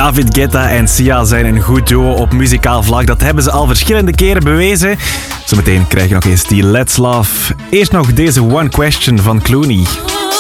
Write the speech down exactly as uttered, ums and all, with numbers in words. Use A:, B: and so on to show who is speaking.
A: David Guetta en Sia zijn een goed duo op muzikaal vlak. Dat hebben ze al verschillende keren bewezen. Zometeen krijg je nog eens die Let's Love. Eerst nog deze One Question van Clooney.